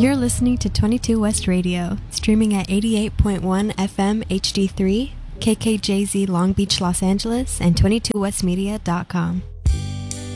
You're listening to 22 West Radio, streaming at 88.1 FM HD3, KKJZ Long Beach, Los Angeles, and 22westmedia.com.